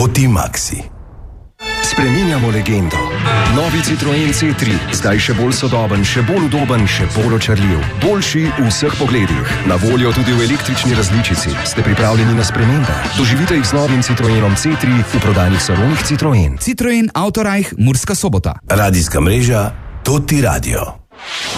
Toti Maxi. Spreminjamo legendo. Novi Citroen C3, zdaj še bolj sodoben, še bolj udoben, še bolj očarljiv. Boljši v vseh pogledih. Na voljo tudi v električni različici. Ste pripravljeni na spremembe? Doživite jih z novim Citroenom C3 v prodajnih salonih Citroen. Citroen Autorajh, Murska Sobota. Radijska mreža Toti Radio.